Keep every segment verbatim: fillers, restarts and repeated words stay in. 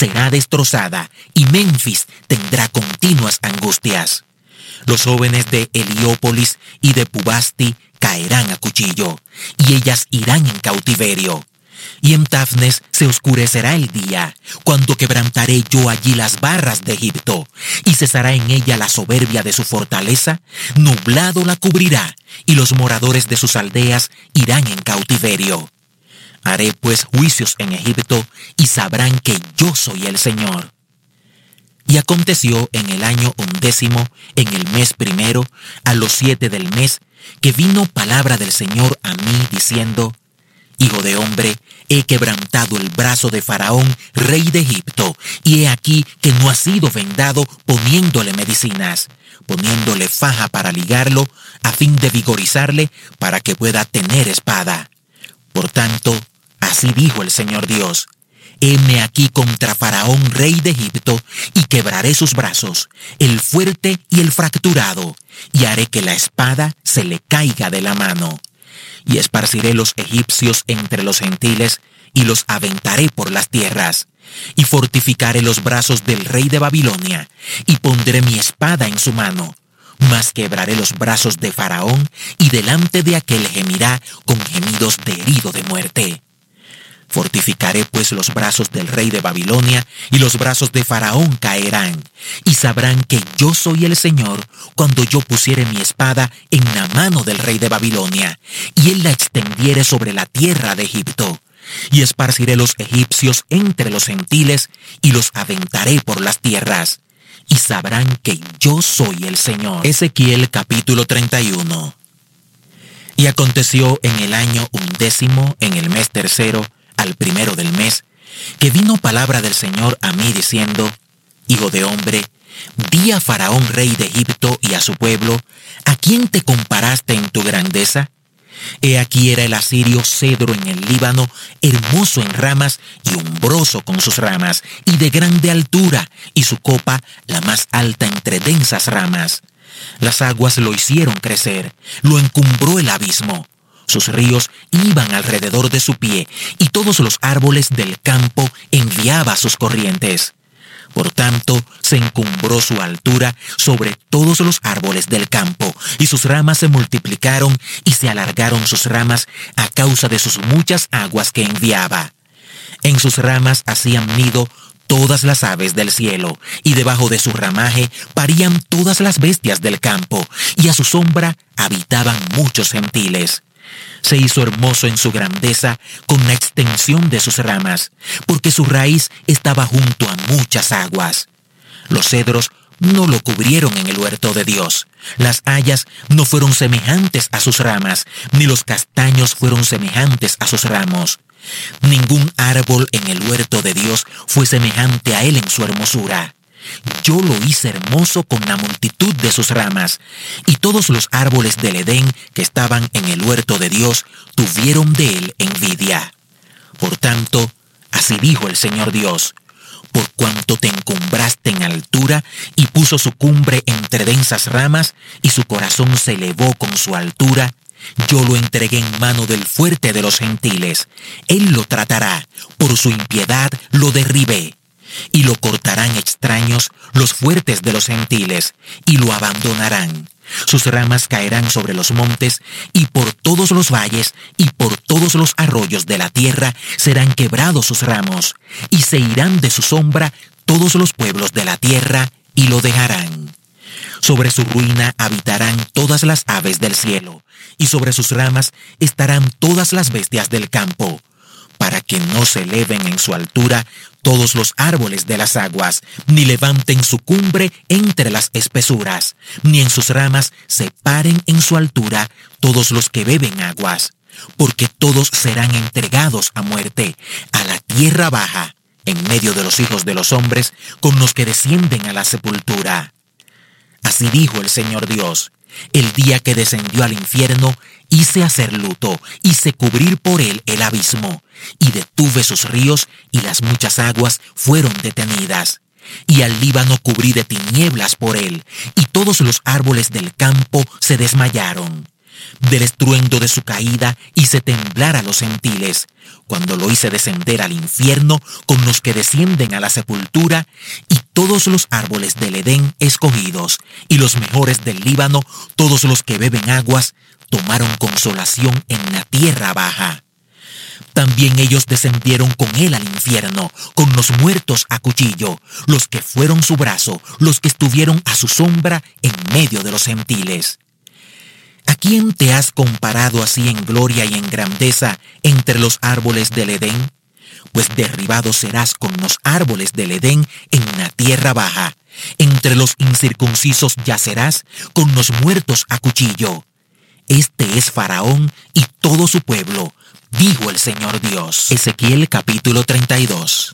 será destrozada y Memphis tendrá continuas angustias. Los jóvenes de Heliópolis y de Pubasti caerán a cuchillo, y ellas irán en cautiverio. Y en Tafnes se oscurecerá el día, cuando quebrantaré yo allí las barras de Egipto, y cesará en ella la soberbia de su fortaleza, nublado la cubrirá, y los moradores de sus aldeas irán en cautiverio. Haré pues juicios en Egipto, y sabrán que yo soy el Señor. Y aconteció en el año undécimo, en el mes primero, a los siete del mes, que vino palabra del Señor a mí, diciendo: Hijo de hombre, he quebrantado el brazo de Faraón, rey de Egipto, y he aquí que no ha sido vendado poniéndole medicinas, poniéndole faja para ligarlo, a fin de vigorizarle, para que pueda tener espada. Por tanto, así dijo el Señor Dios: heme aquí contra Faraón, rey de Egipto, y quebraré sus brazos, el fuerte y el fracturado, y haré que la espada se le caiga de la mano. Y esparciré los egipcios entre los gentiles, y los aventaré por las tierras. Y fortificaré los brazos del rey de Babilonia, y pondré mi espada en su mano. Mas quebraré los brazos de Faraón, y delante de aquel gemirá con gemidos de herido de muerte. Fortificaré pues los brazos del rey de Babilonia, y los brazos de Faraón caerán, y sabrán que yo soy el Señor, cuando yo pusiere mi espada en la mano del rey de Babilonia, y él la extendiere sobre la tierra de Egipto. Y esparciré los egipcios entre los gentiles, y los aventaré por las tierras, y sabrán que yo soy el Señor. Ezequiel capítulo treinta y uno. Y aconteció en el año undécimo, en el mes tercero, al primero del mes, que vino palabra del Señor a mí diciendo: Hijo de hombre, di a Faraón rey de Egipto y a su pueblo: ¿a quién te comparaste en tu grandeza? He aquí era el asirio cedro en el Líbano, hermoso en ramas y umbroso con sus ramas, y de grande altura, y su copa la más alta entre densas ramas. Las aguas lo hicieron crecer, lo encumbró el abismo. Sus ríos iban alrededor de su pie, y todos los árboles del campo enviaba sus corrientes. Por tanto, se encumbró su altura sobre todos los árboles del campo, y sus ramas se multiplicaron, y se alargaron sus ramas a causa de sus muchas aguas que enviaba. En sus ramas hacían nido todas las aves del cielo, y debajo de su ramaje parían todas las bestias del campo, y a su sombra habitaban muchos gentiles. Se hizo hermoso en su grandeza con la extensión de sus ramas, porque su raíz estaba junto a muchas aguas. Los cedros no lo cubrieron en el huerto de Dios. Las hayas no fueron semejantes a sus ramas, ni los castaños fueron semejantes a sus ramos. Ningún árbol en el huerto de Dios fue semejante a él en su hermosura. Yo lo hice hermoso con la multitud de sus ramas, y todos los árboles del Edén que estaban en el huerto de Dios tuvieron de él envidia. Por tanto, así dijo el Señor Dios: por cuanto te encumbraste en altura, y puso su cumbre entre densas ramas, y su corazón se elevó con su altura, yo lo entregué en mano del fuerte de los gentiles. Él lo tratará, por su impiedad lo derribé. Y lo cortarán extraños los fuertes de los gentiles, y lo abandonarán. Sus ramas caerán sobre los montes, y por todos los valles, y por todos los arroyos de la tierra serán quebrados sus ramos, y se irán de su sombra todos los pueblos de la tierra, y lo dejarán. Sobre su ruina habitarán todas las aves del cielo, y sobre sus ramas estarán todas las bestias del campo, para que no se eleven en su altura todos los árboles de las aguas, ni levanten su cumbre entre las espesuras, ni en sus ramas se paren en su altura todos los que beben aguas, porque todos serán entregados a muerte, a la tierra baja, en medio de los hijos de los hombres, con los que descienden a la sepultura. Así dijo el Señor Dios: el día que descendió al infierno, hice hacer luto, hice cubrir por él el abismo, y detuve sus ríos, y las muchas aguas fueron detenidas. Y al Líbano cubrí de tinieblas por él, y todos los árboles del campo se desmayaron. del estruendo de su caída hice temblar a los gentiles, cuando lo hice descender al infierno con los que descienden a la sepultura, y todos los árboles del Edén escogidos, y los mejores del Líbano, todos los que beben aguas, tomaron consolación en la tierra baja. También ellos descendieron con él al infierno, con los muertos a cuchillo, los que fueron su brazo, los que estuvieron a su sombra en medio de los gentiles. ¿A quién te has comparado así en gloria y en grandeza entre los árboles del Edén? Pues derribado serás con los árboles del Edén en la tierra baja. Entre los incircuncisos yacerás con los muertos a cuchillo. Este es Faraón y todo su pueblo, dijo el Señor Dios. Ezequiel capítulo treinta y dos.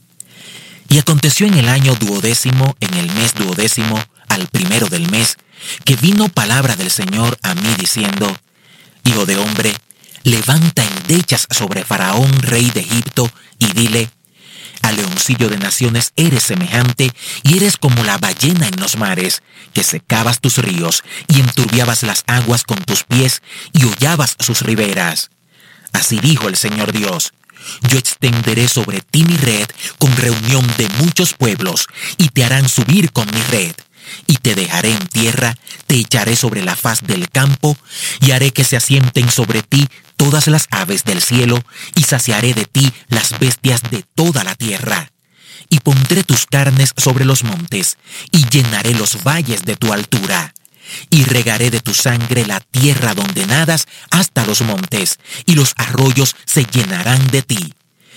Y aconteció en el año duodécimo, en el mes duodécimo, al primero del mes, que vino palabra del Señor a mí diciendo: Hijo de hombre, levanta endechas sobre Faraón, rey de Egipto, y dile: a leoncillo de naciones eres semejante, y eres como la ballena en los mares, que secabas tus ríos, y enturbiabas las aguas con tus pies, y hollabas sus riberas. Así dijo el Señor Dios: yo extenderé sobre ti mi red con reunión de muchos pueblos, y te harán subir con mi red. Y te dejaré en tierra, te echaré sobre la faz del campo, y haré que se asienten sobre ti todas las aves del cielo, y saciaré de ti las bestias de toda la tierra. Y pondré tus carnes sobre los montes, y llenaré los valles de tu altura. Y regaré de tu sangre la tierra donde nadas hasta los montes, y los arroyos se llenarán de ti.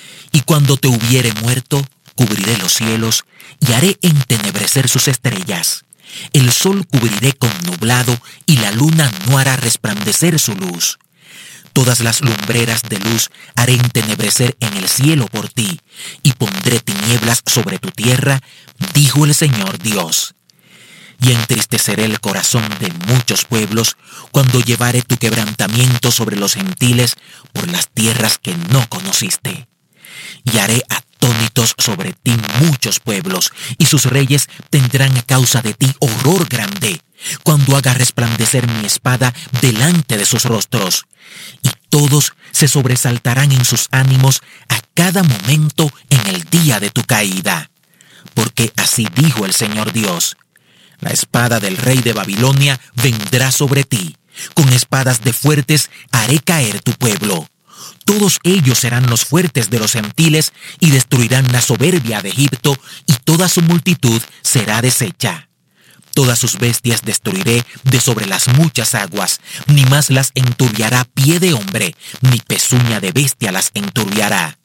Y cuando te hubiere muerto, cubriré los cielos, y haré entenebrecer sus estrellas. El sol cubriré con nublado, y la luna no hará resplandecer su luz. Todas las lumbreras de luz haré entenebrecer en el cielo por ti, y pondré tinieblas sobre tu tierra, dijo el Señor Dios. Y entristeceré el corazón de muchos pueblos cuando llevare tu quebrantamiento sobre los gentiles por las tierras que no conociste. Y haré atónitos sobre ti muchos pueblos, y sus reyes tendrán a causa de ti horror grande, cuando haga resplandecer mi espada delante de sus rostros. Y todos se sobresaltarán en sus ánimos a cada momento en el día de tu caída. Porque así dijo el Señor Dios: la espada del rey de Babilonia vendrá sobre ti. Con espadas de fuertes haré caer tu pueblo. Todos ellos serán los fuertes de los gentiles y destruirán la soberbia de Egipto, y toda su multitud será deshecha. Todas sus bestias destruiré de sobre las muchas aguas, ni más las enturbiará pie de hombre, ni pezuña de bestia las enturbiará.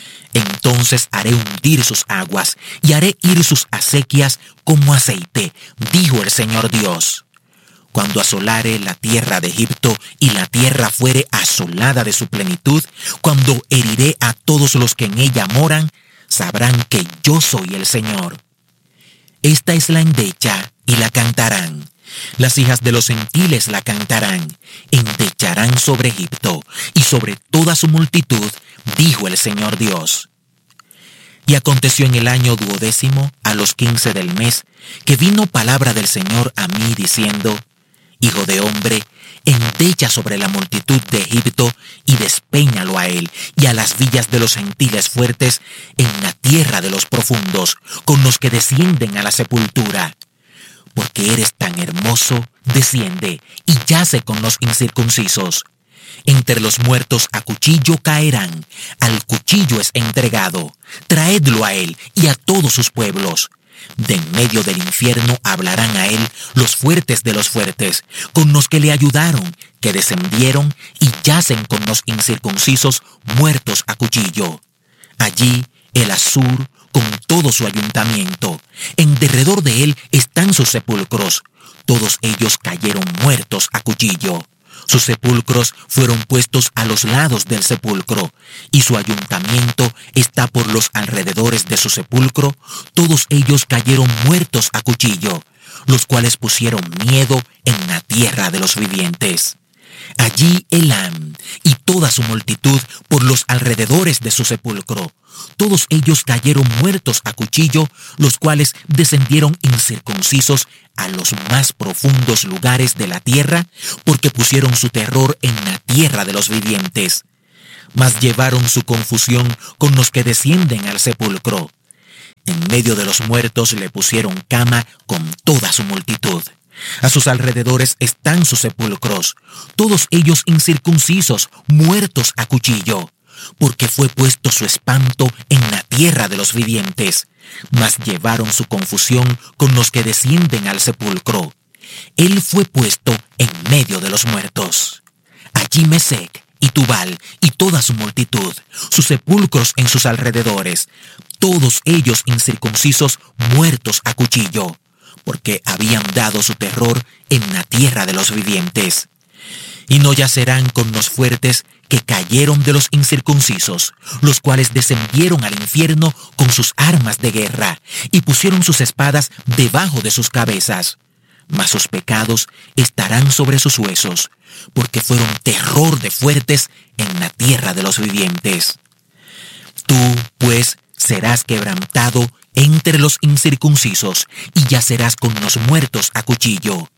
Entonces haré hundir sus aguas, y haré ir sus acequias como aceite, dijo el Señor Dios. Cuando asolare la tierra de Egipto, y la tierra fuere asolada de su plenitud, cuando heriré a todos los que en ella moran, sabrán que yo soy el Señor. Esta es la endecha, y la cantarán. Las hijas de los gentiles la cantarán. Endecharán sobre Egipto, y sobre toda su multitud, dijo el Señor Dios. Y aconteció en el año duodécimo, a los quince del mes, que vino palabra del Señor a mí diciendo: Hijo de hombre, endecha sobre la multitud de Egipto, y despéñalo a él, y a las villas de los gentiles fuertes, en la tierra de los profundos, con los que descienden a la sepultura. Porque eres tan hermoso, desciende, y yace con los incircuncisos. Entre los muertos a cuchillo caerán, al cuchillo es entregado. Traedlo a él y a todos sus pueblos. De en medio del infierno hablarán a él los fuertes de los fuertes, con los que le ayudaron, que descendieron y yacen con los incircuncisos muertos a cuchillo. Allí el Asur con todo su ayuntamiento. En derredor de él están sus sepulcros. Todos ellos cayeron muertos a cuchillo. Sus sepulcros fueron puestos a los lados del sepulcro, y su ayuntamiento está por los alrededores de su sepulcro. Todos ellos cayeron muertos a cuchillo, los cuales pusieron miedo en la tierra de los vivientes. Allí Elam y toda su multitud por los alrededores de su sepulcro. Todos ellos cayeron muertos a cuchillo, los cuales descendieron incircuncisos a los más profundos lugares de la tierra, porque pusieron su terror en la tierra de los vivientes. Mas llevaron su confusión con los que descienden al sepulcro. En medio de los muertos le pusieron cama con toda su multitud. A sus alrededores están sus sepulcros, todos ellos incircuncisos, muertos a cuchillo, porque fue puesto su espanto en la tierra de los vivientes. Mas llevaron su confusión con los que descienden al sepulcro. Él fue puesto en medio de los muertos. Allí Mesec y Tubal y toda su multitud, sus sepulcros en sus alrededores, todos ellos incircuncisos, muertos a cuchillo, porque habían dado su terror en la tierra de los vivientes. Y no yacerán con los fuertes que cayeron de los incircuncisos, los cuales descendieron al infierno con sus armas de guerra, y pusieron sus espadas debajo de sus cabezas. Mas sus pecados estarán sobre sus huesos, porque fueron terror de fuertes en la tierra de los vivientes. Tú, pues, serás quebrantado entre los incircuncisos, y yacerás con los muertos a cuchillo.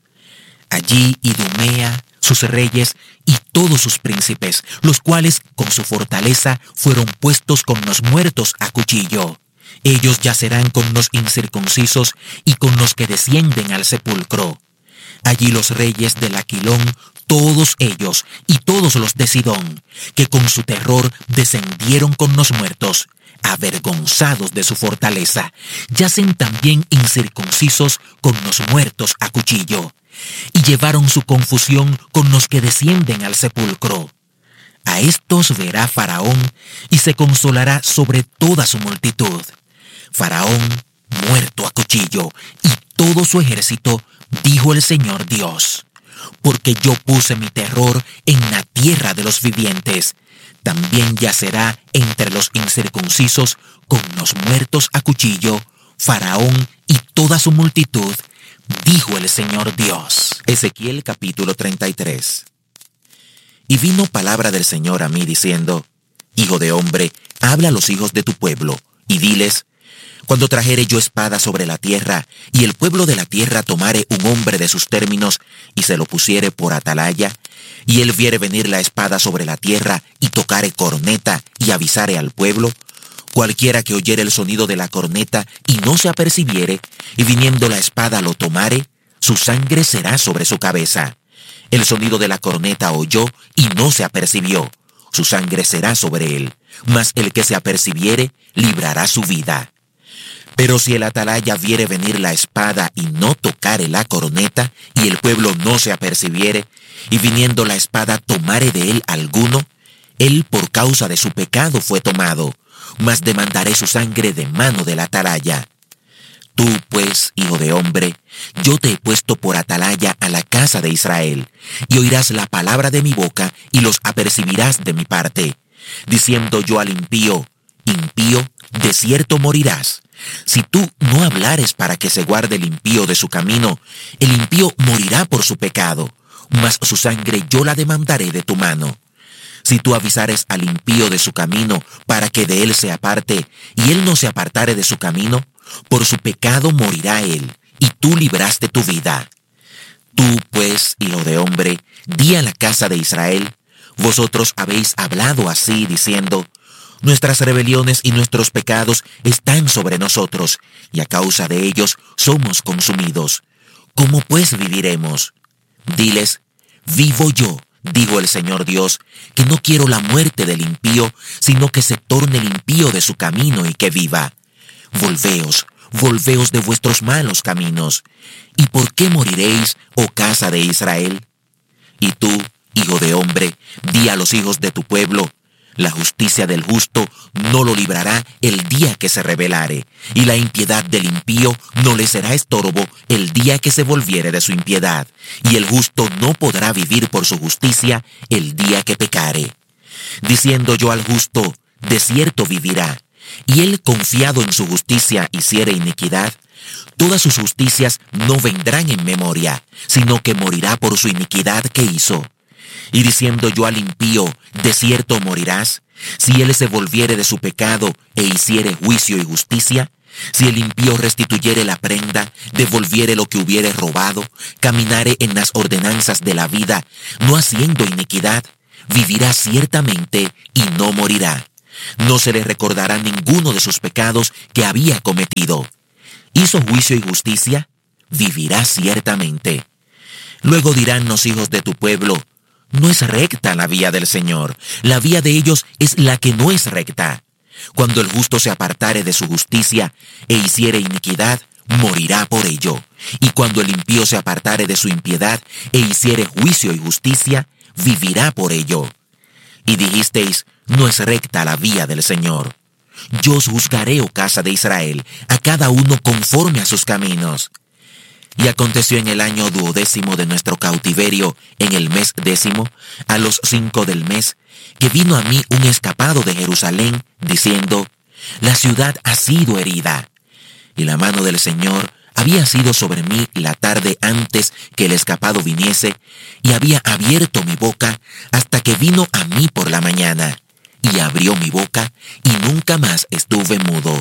Allí Idumea, sus reyes y todos sus príncipes, los cuales con su fortaleza fueron puestos con los muertos a cuchillo. Ellos yacerán con los incircuncisos y con los que descienden al sepulcro. Allí los reyes del Aquilón, todos ellos y todos los de Sidón, que con su terror descendieron con los muertos, avergonzados de su fortaleza, yacen también incircuncisos con los muertos a cuchillo, y llevaron su confusión con los que descienden al sepulcro. A estos verá Faraón y se consolará sobre toda su multitud. Faraón muerto a cuchillo y todo su ejército, dijo el Señor Dios, porque yo puse mi terror en la tierra de los vivientes. También yacerá entre los incircuncisos con los muertos a cuchillo, Faraón y toda su multitud, dijo el Señor Dios. Ezequiel capítulo treinta y tres. Y vino palabra del Señor a mí diciendo, Hijo de hombre, habla a los hijos de tu pueblo, y diles, cuando trajere yo espada sobre la tierra, y el pueblo de la tierra tomare un hombre de sus términos, y se lo pusiere por atalaya, y él viere venir la espada sobre la tierra, y tocare corneta, y avisare al pueblo, cualquiera que oyere el sonido de la corneta, y no se apercibiere, y viniendo la espada lo tomare, su sangre será sobre su cabeza. El sonido de la corneta oyó, y no se apercibió, su sangre será sobre él, mas el que se apercibiere, librará su vida. Pero si el atalaya viere venir la espada y no tocare la corneta, y el pueblo no se apercibiere, y viniendo la espada tomare de él alguno, él por causa de su pecado fue tomado, mas demandaré su sangre de mano del atalaya. Tú, pues, hijo de hombre, yo te he puesto por atalaya a la casa de Israel, y oirás la palabra de mi boca, y los apercibirás de mi parte, diciendo yo al impío, impío, de cierto morirás. Si tú no hablares para que se guarde el impío de su camino, el impío morirá por su pecado, mas su sangre yo la demandaré de tu mano. Si tú avisares al impío de su camino para que de él se aparte, y él no se apartare de su camino, por su pecado morirá él, y tú libraste tu vida. Tú, pues, hijo de hombre, di a la casa de Israel, vosotros habéis hablado así, diciendo, nuestras rebeliones y nuestros pecados están sobre nosotros, y a causa de ellos somos consumidos. ¿Cómo pues viviremos? Diles, vivo yo, dijo el Señor Dios, que no quiero la muerte del impío, sino que se torne el impío de su camino y que viva. Volveos, volveos de vuestros malos caminos. ¿Y por qué moriréis, oh casa de Israel? Y tú, hijo de hombre, di a los hijos de tu pueblo, la justicia del justo no lo librará el día que se rebelare, y la impiedad del impío no le será estorbo el día que se volviere de su impiedad, y el justo no podrá vivir por su justicia el día que pecare. Diciendo yo al justo, de cierto vivirá, y él confiado en su justicia hiciere iniquidad, todas sus justicias no vendrán en memoria, sino que morirá por su iniquidad que hizo. Y diciendo yo al impío, de cierto morirás, si él se volviere de su pecado e hiciere juicio y justicia, si el impío restituyere la prenda, devolviere lo que hubiere robado, caminare en las ordenanzas de la vida, no haciendo iniquidad, vivirá ciertamente y no morirá. No se le recordará ninguno de sus pecados que había cometido. ¿Hizo juicio y justicia? Vivirá ciertamente. Luego dirán los hijos de tu pueblo, no es recta la vía del Señor, la vía de ellos es la que no es recta. Cuando el justo se apartare de su justicia e hiciere iniquidad, morirá por ello. Y cuando el impío se apartare de su impiedad e hiciere juicio y justicia, vivirá por ello. Y dijisteis, no es recta la vía del Señor. Yo os juzgaré, oh casa de Israel, a cada uno conforme a sus caminos. Y aconteció en el año duodécimo de nuestro cautiverio, en el mes décimo, a los cinco del mes, que vino a mí un escapado de Jerusalén, diciendo, la ciudad ha sido herida. Y la mano del Señor había sido sobre mí la tarde antes que el escapado viniese, y había abierto mi boca hasta que vino a mí por la mañana. Y abrió mi boca, y nunca más estuve mudo.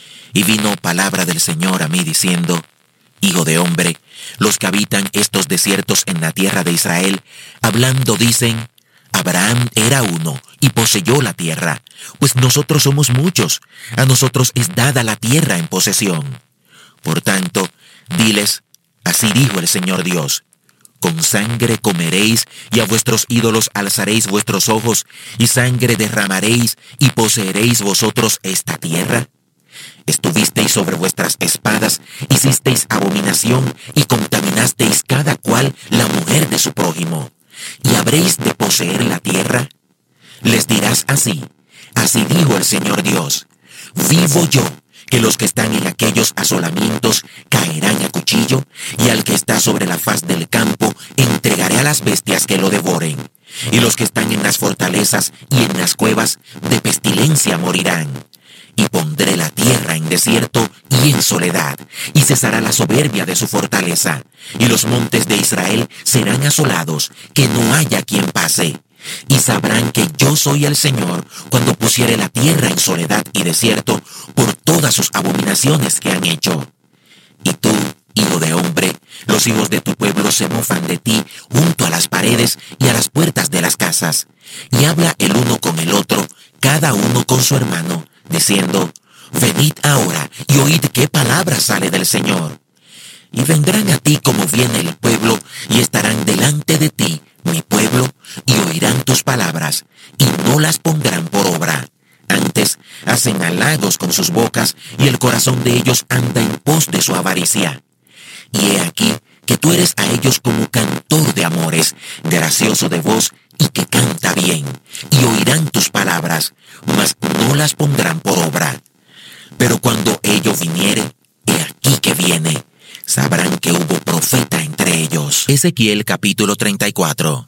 Y vino palabra del Señor a mí diciendo, Hijo de hombre, los que habitan estos desiertos en la tierra de Israel, hablando dicen, Abraham era uno y poseyó la tierra, pues nosotros somos muchos, a nosotros es dada la tierra en posesión. Por tanto, diles, así dijo el Señor Dios, con sangre comeréis y a vuestros ídolos alzaréis vuestros ojos y sangre derramaréis y poseeréis vosotros esta tierra. Estuvisteis sobre vuestras espadas, hicisteis abominación y contaminasteis cada cual la mujer de su prójimo. ¿Y habréis de poseer la tierra? Les dirás así, así dijo el Señor Dios, vivo yo, que los que están en aquellos asolamientos caerán a cuchillo, y al que está sobre la faz del campo entregaré a las bestias que lo devoren, y los que están en las fortalezas y en las cuevas de pestilencia morirán. Y pondré la tierra en desierto y en soledad, y cesará la soberbia de su fortaleza, y los montes de Israel serán asolados, que no haya quien pase. Y sabrán que yo soy el Señor cuando pusiere la tierra en soledad y desierto por todas sus abominaciones que han hecho. Y tú, hijo de hombre, los hijos de tu pueblo se mofan de ti junto a las paredes y a las puertas de las casas, y habla el uno con el otro, cada uno con su hermano, diciendo, venid ahora y oíd qué palabra sale del Señor. Y vendrán a ti como viene el pueblo, y estarán delante de ti, mi pueblo, y oirán tus palabras, y no las pondrán por obra. Antes hacen halagos con sus bocas, y el corazón de ellos anda en pos de su avaricia. Y he aquí que tú eres a ellos como cantor de amores, gracioso de voz, y que canta bien, y oirán tus palabras, mas no las pondrán por obra. Pero cuando ello viniere, he aquí que viene, sabrán que hubo profeta entre ellos. Ezequiel capítulo treinta y cuatro.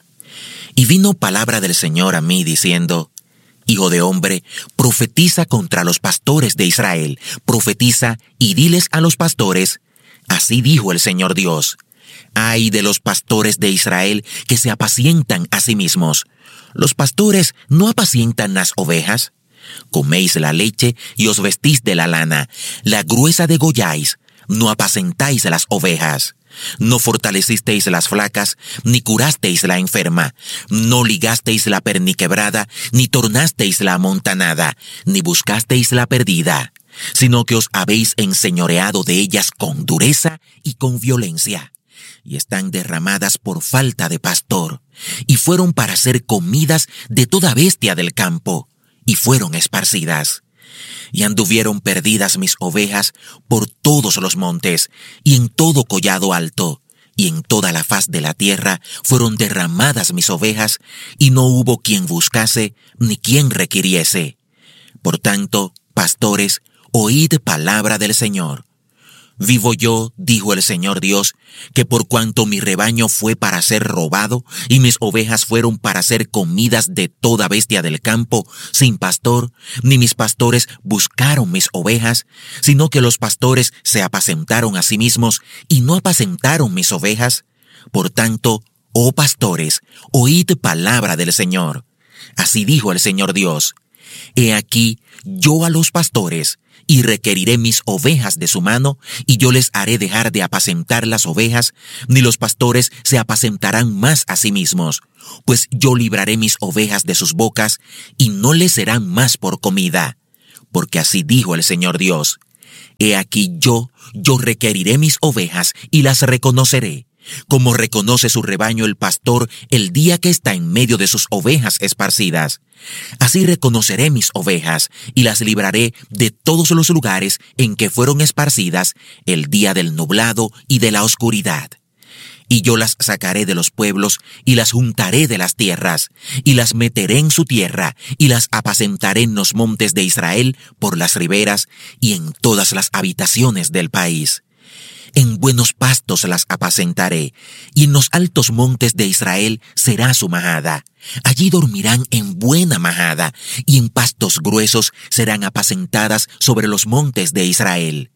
Y vino palabra del Señor a mí diciendo, Hijo de hombre, profetiza contra los pastores de Israel, profetiza y diles a los pastores, así dijo el Señor Dios, ay de los pastores de Israel que se apacientan a sí mismos. ¿Los pastores no apacientan las ovejas? Coméis la leche y os vestís de la lana, la gruesa degolláis, no apacentáis las ovejas. No fortalecisteis las flacas, ni curasteis la enferma, no ligasteis la perniquebrada, ni tornasteis la amontanada, ni buscasteis la perdida, sino que os habéis enseñoreado de ellas con dureza y con violencia. Y están derramadas por falta de pastor, y fueron para ser comidas de toda bestia del campo, y fueron esparcidas. Y anduvieron perdidas mis ovejas por todos los montes, y en todo collado alto, y en toda la faz de la tierra fueron derramadas mis ovejas, y no hubo quien buscase, ni quien requiriese. Por tanto, pastores, oíd palabra del Señor. Vivo yo, dijo el Señor Dios, que por cuanto mi rebaño fue para ser robado, y mis ovejas fueron para ser comidas de toda bestia del campo, sin pastor, ni mis pastores buscaron mis ovejas, sino que los pastores se apacentaron a sí mismos, y no apacentaron mis ovejas. Por tanto, Oh pastores, oíd palabra del Señor. Así dijo el Señor Dios: He aquí, yo a los pastores, y requeriré mis ovejas de su mano, y yo les haré dejar de apacentar las ovejas, ni los pastores se apacentarán más a sí mismos, pues yo libraré mis ovejas de sus bocas, y no les serán más por comida. Porque así dijo el Señor Dios: He aquí yo, yo requeriré mis ovejas, y las reconoceré, como reconoce su rebaño el pastor el día que está en medio de sus ovejas esparcidas. Así reconoceré mis ovejas, y las libraré de todos los lugares en que fueron esparcidas el día del nublado y de la oscuridad. Y yo las sacaré de los pueblos, y las juntaré de las tierras, y las meteré en su tierra, y las apacentaré en los montes de Israel, por las riberas, y en todas las habitaciones del país. En buenos pastos las apacentaré, y en los altos montes de Israel será su majada. Allí dormirán en buena majada, y en pastos gruesos serán apacentadas sobre los montes de Israel.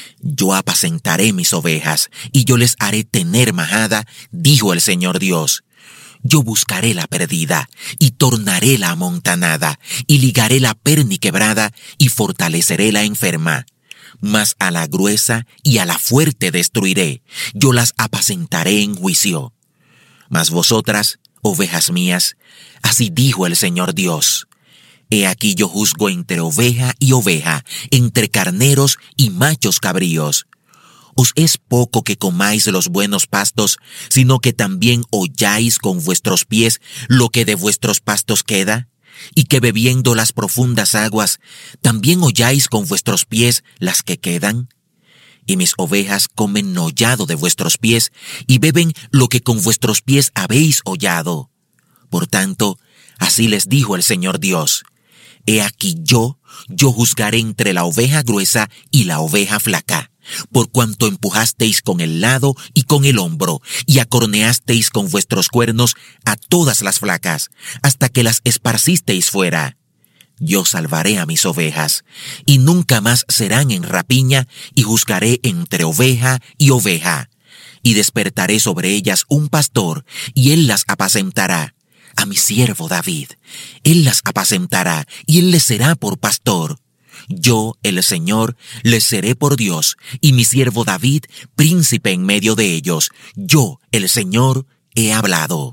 Yo apacentaré mis ovejas, y yo les haré tener majada, dijo el Señor Dios. Yo buscaré la perdida, y tornaré la amontanada, y ligaré la perniquebrada, y fortaleceré la enferma. Mas a la gruesa y a la fuerte destruiré, yo las apacentaré en juicio. Mas vosotras, ovejas mías, así dijo el Señor Dios: He aquí yo juzgo entre oveja y oveja, entre carneros y machos cabríos. ¿Os es poco que comáis los buenos pastos, sino que también holláis con vuestros pies lo que de vuestros pastos queda? Y que bebiendo las profundas aguas, también holláis con vuestros pies las que quedan. Y mis ovejas comen hollado de vuestros pies, y beben lo que con vuestros pies habéis hollado. Por tanto, así les dijo el Señor Dios: He aquí yo, yo juzgaré entre la oveja gruesa y la oveja flaca, por cuanto empujasteis con el lado y con el hombro, y acorneasteis con vuestros cuernos a todas las flacas, hasta que las esparcisteis fuera. Yo salvaré a mis ovejas, y nunca más serán en rapiña, y juzgaré entre oveja y oveja. Y despertaré sobre ellas un pastor, y él las apacentará, a mi siervo David. Él las apacentará, y él les será por pastor. Yo, el Señor, les seré por Dios, y mi siervo David, príncipe en medio de ellos. Yo, el Señor, he hablado.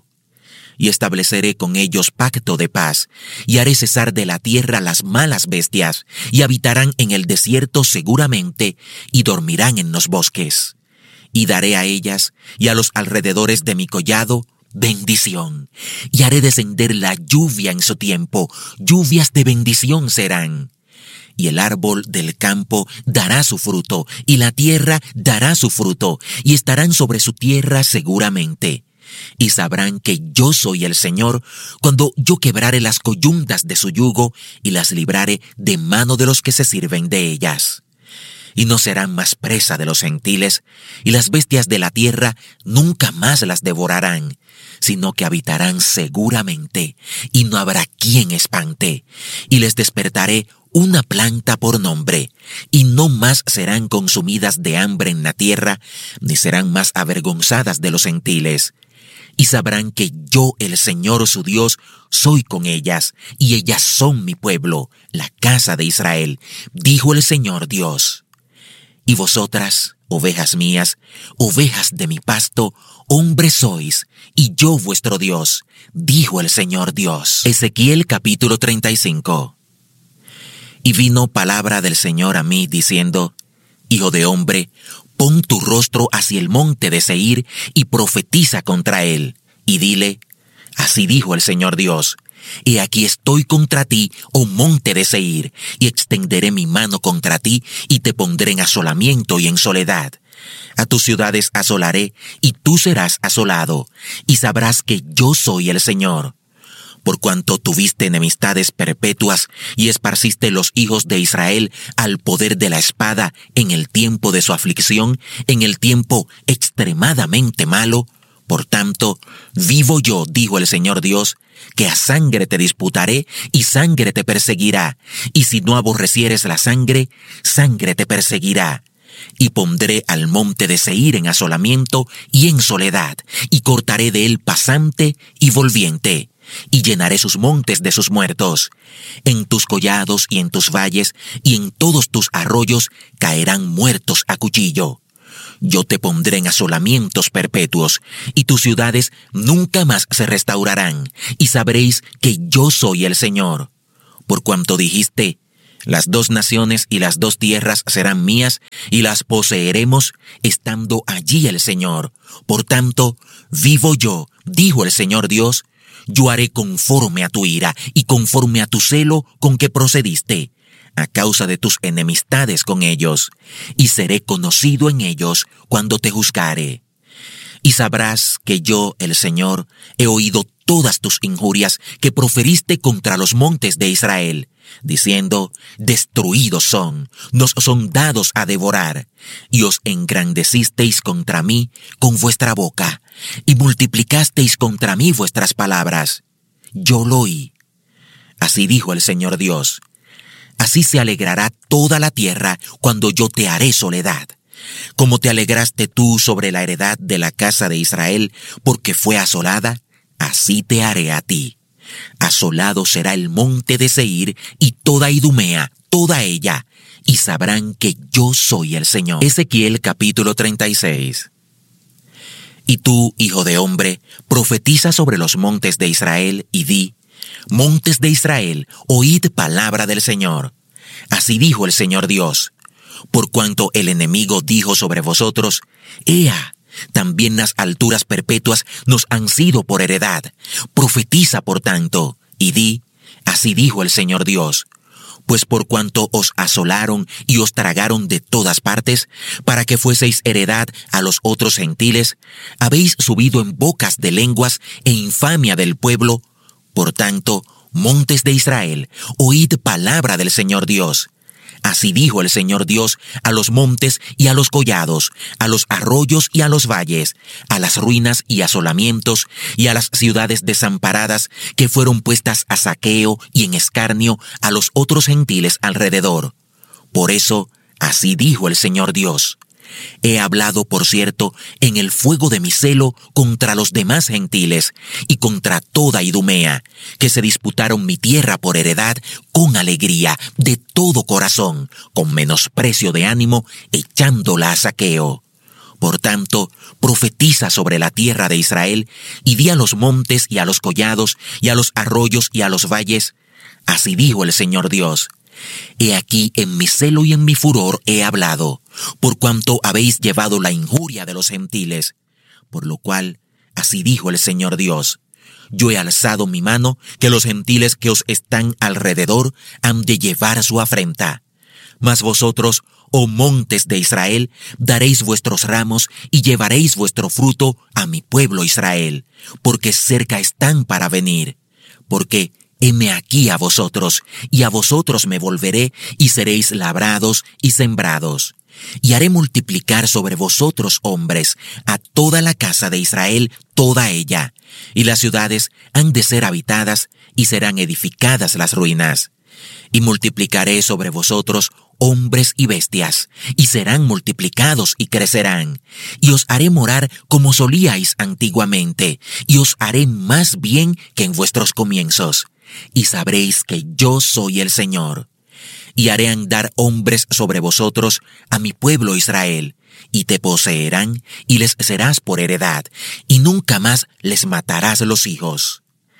Y estableceré con ellos pacto de paz, y haré cesar de la tierra las malas bestias, y habitarán en el desierto seguramente, y dormirán en los bosques. Y daré a ellas, y a los alrededores de mi collado, bendición, y haré descender la lluvia en su tiempo, lluvias de bendición serán. Y el árbol del campo dará su fruto, y la tierra dará su fruto, y estarán sobre su tierra seguramente. Y sabrán que yo soy el Señor, cuando yo quebrare las coyundas de su yugo, y las librare de mano de los que se sirven de ellas. Y no serán más presa de los gentiles, y las bestias de la tierra nunca más las devorarán, sino que habitarán seguramente, y no habrá quien espante. Y les despertaré una planta por nombre, y no más serán consumidas de hambre en la tierra, ni serán más avergonzadas de los gentiles. Y sabrán que yo, el Señor su Dios, soy con ellas, y ellas son mi pueblo, la casa de Israel, dijo el Señor Dios. Y vosotras, ovejas mías, ovejas de mi pasto, hombres sois, y yo vuestro Dios, dijo el Señor Dios. Ezequiel capítulo treinta y cinco. Y vino palabra del Señor a mí, diciendo: Hijo de hombre, pon tu rostro hacia el monte de Seir, y profetiza contra él, y dile: Así dijo el Señor Dios: He aquí estoy contra ti, oh monte de Seir, y extenderé mi mano contra ti, y te pondré en asolamiento y en soledad. A tus ciudades asolaré, y tú serás asolado, y sabrás que yo soy el Señor. Por cuanto tuviste enemistades perpetuas, y esparciste los hijos de Israel al poder de la espada en el tiempo de su aflicción, en el tiempo extremadamente malo, por tanto, vivo yo, dijo el Señor Dios, que a sangre te disputaré, y sangre te perseguirá, y si no aborrecieres la sangre, sangre te perseguirá. y pondré al monte de Seir en asolamiento y en soledad, y cortaré de él pasante y volviente, y llenaré sus montes de sus muertos. En tus collados y en tus valles y en todos tus arroyos caerán muertos a cuchillo. Yo te pondré en asolamientos perpetuos, y tus ciudades nunca más se restaurarán, y sabréis que yo soy el Señor. Por cuanto dijiste, las dos naciones y las dos tierras serán mías, y las poseeremos, estando allí el Señor. Por tanto, vivo yo, dijo el Señor Dios, yo haré conforme a tu ira, y conforme a tu celo con que procediste, a causa de tus enemistades con ellos, y seré conocido en ellos cuando te juzgare. Y sabrás que yo, el Señor, he oído todas tus injurias que proferiste contra los montes de Israel, diciendo, destruidos son, nos son dados a devorar, y os engrandecisteis contra mí con vuestra boca, y multiplicasteis contra mí vuestras palabras. Yo lo oí. Así dijo el Señor Dios. Así se alegrará toda la tierra cuando yo te haré soledad. Como te alegraste tú sobre la heredad de la casa de Israel, porque fue asolada, así te haré a ti. Asolado será el monte de Seir y toda Idumea, toda ella, y sabrán que yo soy el Señor. Ezequiel capítulo treinta y seis. Y tú, hijo de hombre, profetiza sobre los montes de Israel y di, montes de Israel, oíd palabra del Señor. Así dijo el Señor Dios. Por cuanto el enemigo dijo sobre vosotros, Ea, también las alturas perpetuas nos han sido por heredad. Profetiza, por tanto, y di, así dijo el Señor Dios. Pues por cuanto os asolaron y os tragaron de todas partes, para que fueseis heredad a los otros gentiles, habéis subido en bocas de lenguas e infamia del pueblo. Por tanto, montes de Israel, oíd palabra del Señor Dios. Así dijo el Señor Dios a los montes y a los collados, a los arroyos y a los valles, a las ruinas y asolamientos, y a las ciudades desamparadas que fueron puestas a saqueo y en escarnio a los otros gentiles alrededor. Por eso, así dijo el Señor Dios. He hablado, por cierto, en el fuego de mi celo contra los demás gentiles y contra toda Idumea, que se disputaron mi tierra por heredad con alegría de todo corazón, con menosprecio de ánimo, echándola a saqueo. Por tanto, profetiza sobre la tierra de Israel y di a los montes y a los collados y a los arroyos y a los valles, así dijo el Señor Dios. He aquí en mi celo y en mi furor he hablado, por cuanto habéis llevado la injuria de los gentiles. Por lo cual, así dijo el Señor Dios, yo he alzado mi mano, que los gentiles que os están alrededor han de llevar su afrenta. Mas vosotros, oh montes de Israel, daréis vuestros ramos y llevaréis vuestro fruto a mi pueblo Israel, porque cerca están para venir. Porque heme aquí a vosotros, y a vosotros me volveré, y seréis labrados y sembrados. Y haré multiplicar sobre vosotros hombres, a toda la casa de Israel, toda ella. Y las ciudades han de ser habitadas, y serán edificadas las ruinas. Y multiplicaré sobre vosotros hombres y bestias, y serán multiplicados y crecerán. Y os haré morar como solíais antiguamente, y os haré más bien que en vuestros comienzos. Y sabréis que yo soy el Señor. Y haré andar hombres sobre vosotros a mi pueblo Israel, y te poseerán, y les serás por heredad, y nunca más les matarás los hijos.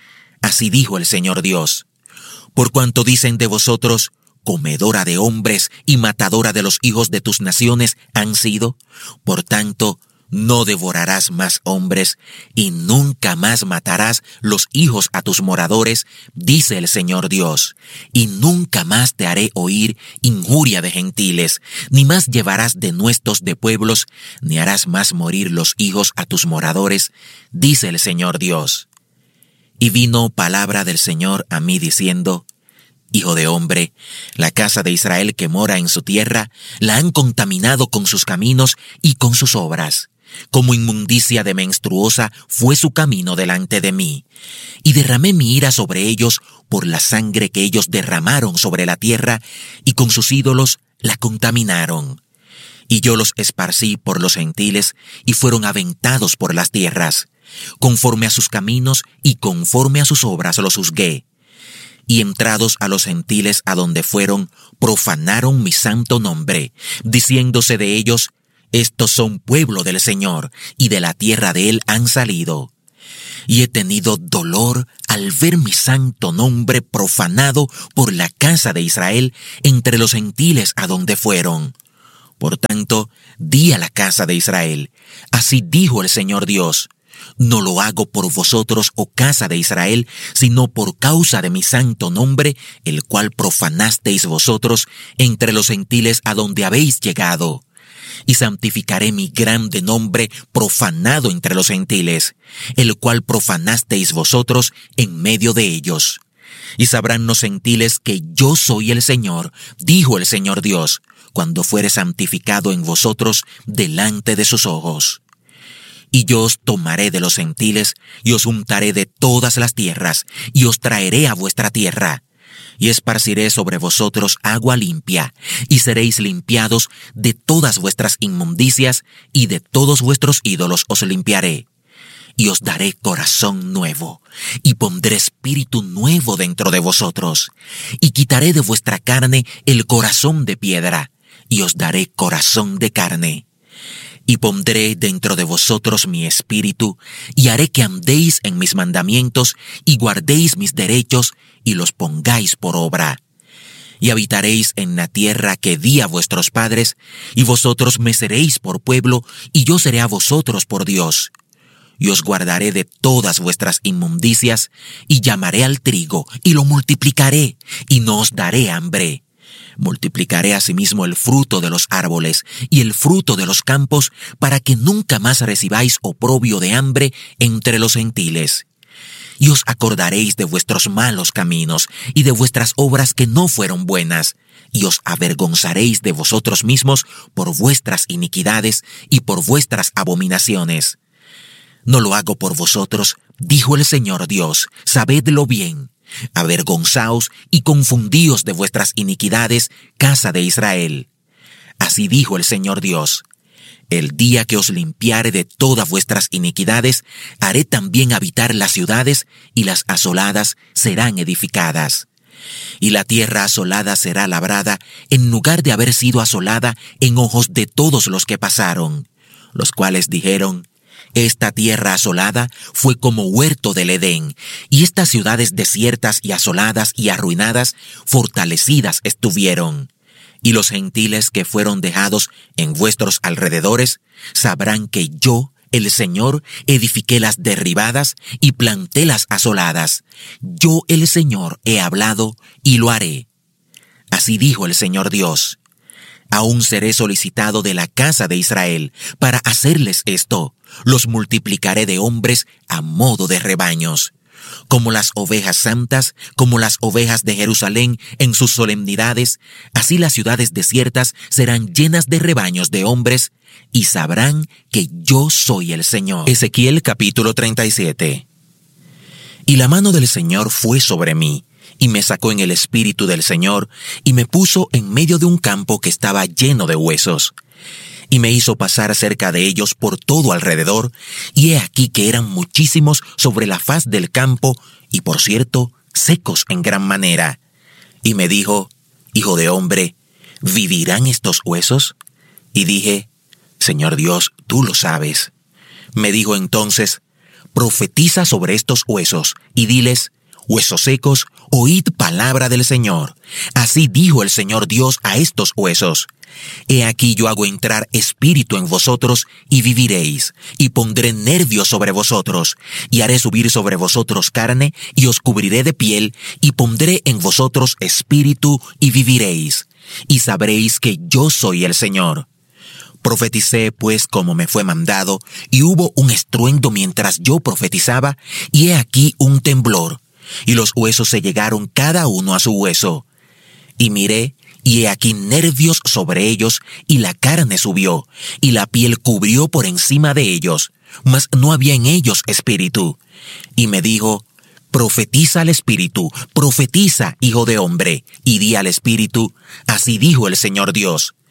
Así dijo el Señor Dios. Por cuanto dicen de vosotros, comedora de hombres y matadora de los hijos de tus naciones han sido, por tanto, no devorarás más hombres, y nunca más matarás los hijos a tus moradores, dice el Señor Dios. Y nunca más te haré oír injuria de gentiles, ni más llevarás denuestos de pueblos, ni harás más morir los hijos a tus moradores, dice el Señor Dios. Y vino palabra del Señor a mí diciendo, Hijo de hombre, la casa de Israel que mora en su tierra, la han contaminado con sus caminos y con sus obras. Como inmundicia de menstruosa fue su camino delante de mí, y derramé mi ira sobre ellos por la sangre que ellos derramaron sobre la tierra, y con sus ídolos la contaminaron. Y yo los esparcí por los gentiles, y fueron aventados por las tierras. Conforme a sus caminos y conforme a sus obras los juzgué. Y entrados a los gentiles a donde fueron, profanaron mi santo nombre, diciéndose de ellos: estos son pueblo del Señor, y de la tierra de él han salido. Y he tenido dolor al ver mi santo nombre profanado por la casa de Israel entre los gentiles a donde fueron. Por tanto, di a la casa de Israel: así dijo el Señor Dios: no lo hago por vosotros, oh casa de Israel, sino por causa de mi santo nombre, el cual profanasteis vosotros entre los gentiles a donde habéis llegado. Y santificaré mi grande nombre profanado entre los gentiles, el cual profanasteis vosotros en medio de ellos. Y sabrán los gentiles que yo soy el Señor, dijo el Señor Dios, cuando fuere santificado en vosotros delante de sus ojos. Y yo os tomaré de los gentiles, y os juntaré de todas las tierras, y os traeré a vuestra tierra. Y esparciré sobre vosotros agua limpia, y seréis limpiados de todas vuestras inmundicias, y de todos vuestros ídolos os limpiaré. Y os daré corazón nuevo, y pondré espíritu nuevo dentro de vosotros, y quitaré de vuestra carne el corazón de piedra, y os daré corazón de carne. Y pondré dentro de vosotros mi espíritu, y haré que andéis en mis mandamientos, y guardéis mis derechos, y los pongáis por obra. Y habitaréis en la tierra que di a vuestros padres, y vosotros me seréis por pueblo, y yo seré a vosotros por Dios. Y os guardaré de todas vuestras inmundicias, y llamaré al trigo, y lo multiplicaré, y no os daré hambre. Multiplicaré asimismo el fruto de los árboles y el fruto de los campos, para que nunca más recibáis oprobio de hambre entre los gentiles. Y os acordaréis de vuestros malos caminos y de vuestras obras que no fueron buenas, y os avergonzaréis de vosotros mismos por vuestras iniquidades y por vuestras abominaciones. No lo hago por vosotros, dijo el Señor Dios, sabedlo bien. Avergonzaos y confundíos de vuestras iniquidades, casa de Israel. Así dijo el Señor Dios: el día que os limpiare de todas vuestras iniquidades, haré también habitar las ciudades, y las asoladas serán edificadas. Y la tierra asolada será labrada, en lugar de haber sido asolada en ojos de todos los que pasaron, los cuales dijeron: esta tierra asolada fue como huerto del Edén, y estas ciudades desiertas y asoladas y arruinadas, fortalecidas estuvieron. Y los gentiles que fueron dejados en vuestros alrededores sabrán que yo, el Señor, edifiqué las derribadas y planté las asoladas. Yo, el Señor, he hablado y lo haré. Así dijo el Señor Dios: aún seré solicitado de la casa de Israel para hacerles esto. Los multiplicaré de hombres a modo de rebaños. Como las ovejas santas, como las ovejas de Jerusalén en sus solemnidades, así las ciudades desiertas serán llenas de rebaños de hombres, y sabrán que yo soy el Señor. Ezequiel capítulo treinta y siete. Y la mano del Señor fue sobre mí, y me sacó en el espíritu del Señor, y me puso en medio de un campo que estaba lleno de huesos. Y me hizo pasar cerca de ellos por todo alrededor, y he aquí que eran muchísimos sobre la faz del campo, y por cierto, secos en gran manera. Y me dijo: hijo de hombre, ¿vivirán estos huesos? Y dije: Señor Dios, tú lo sabes. Me dijo entonces: profetiza sobre estos huesos, y diles: huesos secos, oíd palabra del Señor. Así dijo el Señor Dios a estos huesos: he aquí yo hago entrar espíritu en vosotros, y viviréis, y pondré nervios sobre vosotros, y haré subir sobre vosotros carne, y os cubriré de piel, y pondré en vosotros espíritu, y viviréis, y sabréis que yo soy el Señor. Profeticé pues como me fue mandado, y hubo un estruendo mientras yo profetizaba, y he aquí un temblor, y los huesos se llegaron cada uno a su hueso. Y miré, y he aquí nervios sobre ellos, y la carne subió, y la piel cubrió por encima de ellos, mas no había en ellos espíritu. Y me dijo: profetiza al espíritu, profetiza, hijo de hombre, y di al espíritu: así dijo el Señor Dios: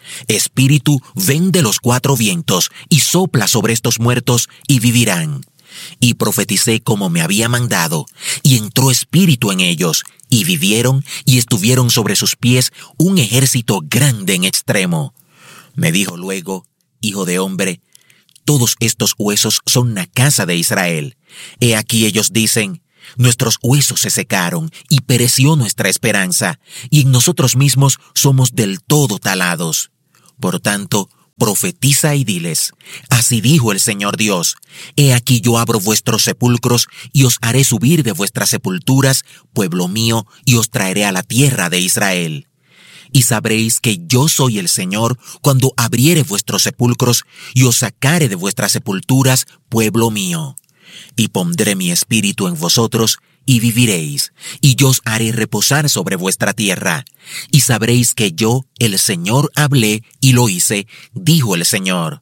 Espíritu, ven de los cuatro vientos y sopla sobre estos muertos y vivirán. Y profeticé como me había mandado, y entró espíritu en ellos, y vivieron y estuvieron sobre sus pies un ejército grande en extremo. Me dijo luego, hijo de hombre, todos estos huesos son la casa de Israel. He aquí ellos dicen, nuestros huesos se secaron y pereció nuestra esperanza, y en nosotros mismos somos del todo talados. Por tanto, profetiza y diles, así dijo el Señor Dios, he aquí yo abro vuestros sepulcros y os haré subir de vuestras sepulturas, pueblo mío, y os traeré a la tierra de Israel. Y sabréis que yo soy el Señor cuando abriere vuestros sepulcros y os sacare de vuestras sepulturas, pueblo mío. Y pondré mi espíritu en vosotros, y viviréis, y yo os haré reposar sobre vuestra tierra. Y sabréis que yo, el Señor, hablé y lo hice, dijo el Señor.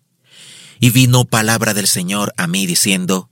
Y vino palabra del Señor a mí diciendo,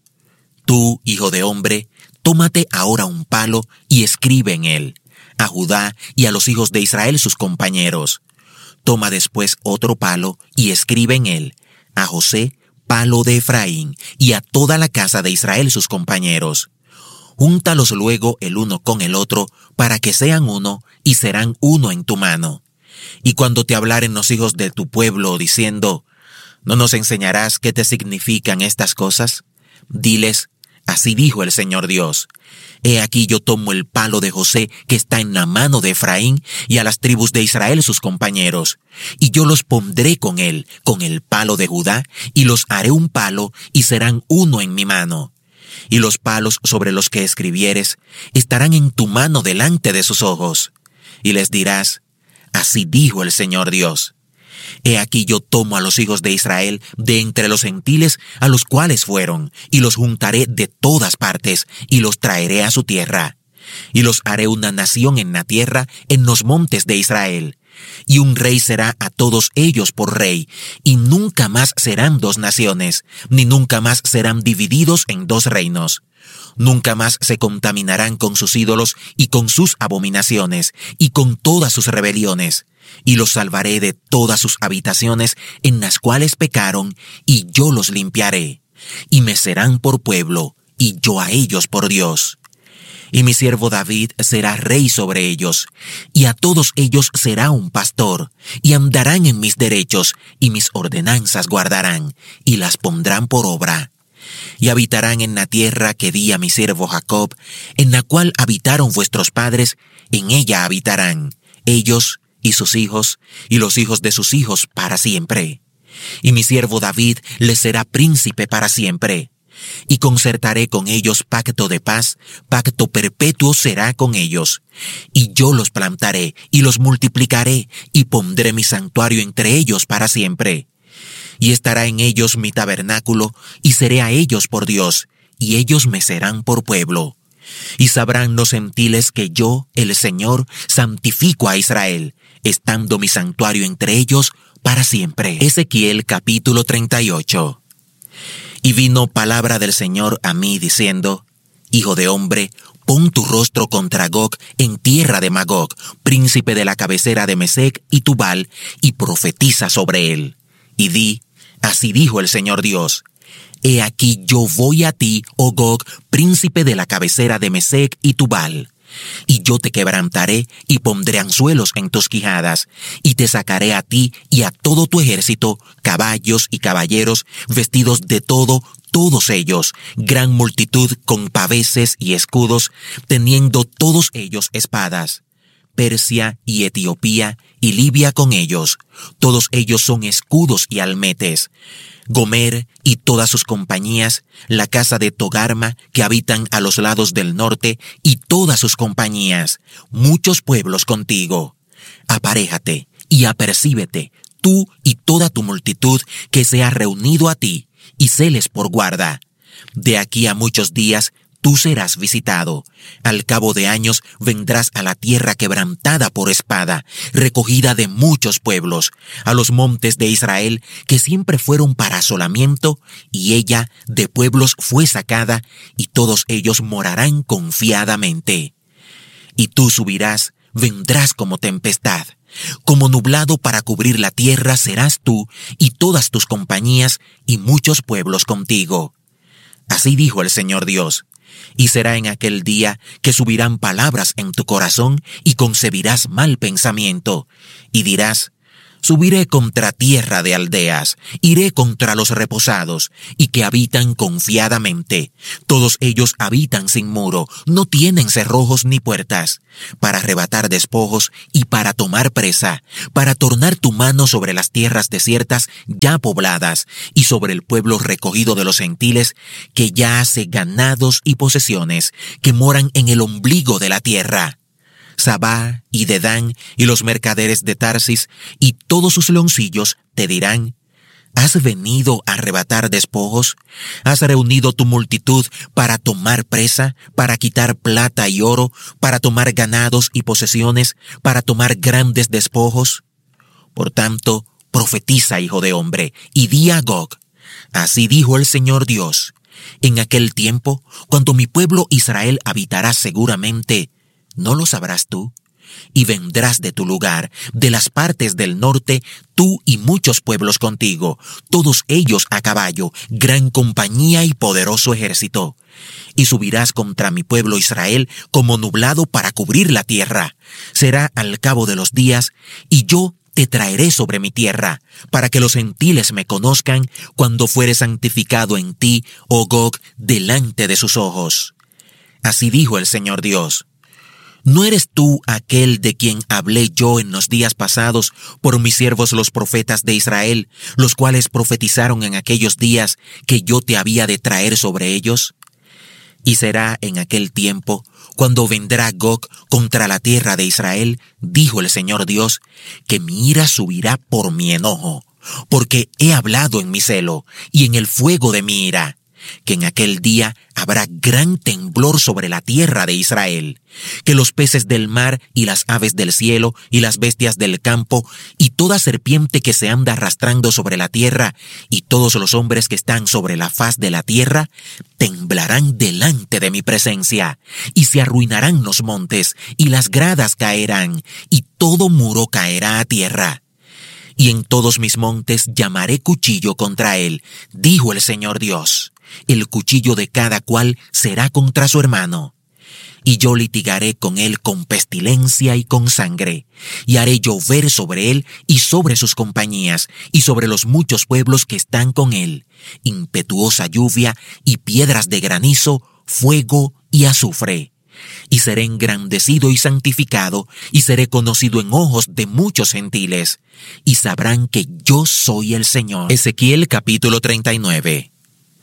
tú, hijo de hombre, tómate ahora un palo y escribe en él, a Judá y a los hijos de Israel sus compañeros. Toma después otro palo y escribe en él, a José, palo de Efraín, y a toda la casa de Israel sus compañeros. Júntalos luego el uno con el otro, para que sean uno, y serán uno en tu mano. Y cuando te hablaren los hijos de tu pueblo, diciendo, ¿no nos enseñarás qué te significan estas cosas? Diles, así dijo el Señor Dios. He aquí yo tomo el palo de José que está en la mano de Efraín, y a las tribus de Israel sus compañeros, y yo los pondré con él, con el palo de Judá, y los haré un palo, y serán uno en mi mano. Y los palos sobre los que escribieres estarán en tu mano delante de sus ojos. Y les dirás, así dijo el Señor Dios. He aquí yo tomo a los hijos de Israel de entre los gentiles a los cuales fueron, y los juntaré de todas partes, y los traeré a su tierra. Y los haré una nación en la tierra, en los montes de Israel. Y un rey será a todos ellos por rey, y nunca más serán dos naciones, ni nunca más serán divididos en dos reinos. Nunca más se contaminarán con sus ídolos y con sus abominaciones, y con todas sus rebeliones. Y los salvaré de todas sus habitaciones en las cuales pecaron, y yo los limpiaré. Y me serán por pueblo, y yo a ellos por Dios. Y mi siervo David será rey sobre ellos, y a todos ellos será un pastor, y andarán en mis derechos, y mis ordenanzas guardarán, y las pondrán por obra. Y habitarán en la tierra que di a mi siervo Jacob, en la cual habitaron vuestros padres, en ella habitarán, ellos y sus hijos, y los hijos de sus hijos para siempre. Y mi siervo David les será príncipe para siempre. Y concertaré con ellos pacto de paz, pacto perpetuo será con ellos. Y yo los plantaré y los multiplicaré, y pondré mi santuario entre ellos para siempre. Y estará en ellos mi tabernáculo, y seré a ellos por Dios, y ellos me serán por pueblo. Y sabrán los gentiles que yo, el Señor, santifico a Israel, estando mi santuario entre ellos para siempre. Ezequiel capítulo treinta y ocho. Y vino palabra del Señor a mí diciendo, hijo de hombre, pon tu rostro contra Gog en tierra de Magog, príncipe de la cabecera de Mesec y Tubal, y profetiza sobre él. Y di, así dijo el Señor Dios, he aquí yo voy a ti, oh Gog, príncipe de la cabecera de Mesec y Tubal. Y yo te quebrantaré y pondré anzuelos en tus quijadas, y te sacaré a ti y a todo tu ejército, caballos y caballeros, vestidos de todo, todos ellos, gran multitud con paveses y escudos, teniendo todos ellos espadas. Persia y Etiopía y Libia con ellos, todos ellos son escudos y almetes. Gomer y todas sus compañías, la casa de Togarma que habitan a los lados del norte y todas sus compañías, muchos pueblos contigo. Aparéjate y apercíbete, tú y toda tu multitud que se ha reunido a ti, y séles por guarda. De aquí a muchos días tú serás visitado. Al cabo de años vendrás a la tierra quebrantada por espada, recogida de muchos pueblos, a los montes de Israel que siempre fueron para asolamiento, y ella de pueblos fue sacada, y todos ellos morarán confiadamente. Y tú subirás, vendrás como tempestad. Como nublado para cubrir la tierra serás tú y todas tus compañías y muchos pueblos contigo. Así dijo el Señor Dios. Y será en aquel día que subirán palabras en tu corazón y concebirás mal pensamiento. Y dirás: subiré contra tierra de aldeas, iré contra los reposados, y que habitan confiadamente. Todos ellos habitan sin muro, no tienen cerrojos ni puertas, para arrebatar despojos y para tomar presa, para tornar tu mano sobre las tierras desiertas ya pobladas, y sobre el pueblo recogido de los gentiles, que ya hace ganados y posesiones, que moran en el ombligo de la tierra. Sabá y Dedán y los mercaderes de Tarsis y todos sus leoncillos te dirán: ¿has venido a arrebatar despojos? ¿Has reunido tu multitud para tomar presa, para quitar plata y oro, para tomar ganados y posesiones, para tomar grandes despojos? Por tanto, profetiza, hijo de hombre, y di a Gog: así dijo el Señor Dios, en aquel tiempo, cuando mi pueblo Israel habitará seguramente, ¿no lo sabrás tú? Y vendrás de tu lugar, de las partes del norte, tú y muchos pueblos contigo, todos ellos a caballo, gran compañía y poderoso ejército. Y subirás contra mi pueblo Israel como nublado para cubrir la tierra. Será al cabo de los días, y yo te traeré sobre mi tierra, para que los gentiles me conozcan cuando fuere santificado en ti, oh Gog, delante de sus ojos. Así dijo el Señor Dios. ¿No eres tú aquel de quien hablé yo en los días pasados por mis siervos los profetas de Israel, los cuales profetizaron en aquellos días que yo te había de traer sobre ellos? Y será en aquel tiempo, cuando vendrá Gog contra la tierra de Israel, dijo el Señor Dios, que mi ira subirá por mi enojo, porque he hablado en mi celo y en el fuego de mi ira, que en aquel día habrá gran temblor sobre la tierra de Israel, que los peces del mar y las aves del cielo y las bestias del campo y toda serpiente que se anda arrastrando sobre la tierra y todos los hombres que están sobre la faz de la tierra temblarán delante de mi presencia, y se arruinarán los montes y las gradas caerán y todo muro caerá a tierra. Y en todos mis montes llamaré cuchillo contra él, dijo el Señor Dios. El cuchillo de cada cual será contra su hermano. Y yo litigaré con él con pestilencia y con sangre, y haré llover sobre él y sobre sus compañías, y sobre los muchos pueblos que están con él, impetuosa lluvia y piedras de granizo, fuego y azufre. Y seré engrandecido y santificado, y seré conocido en ojos de muchos gentiles, y sabrán que yo soy el Señor. Ezequiel capítulo treinta y nueve.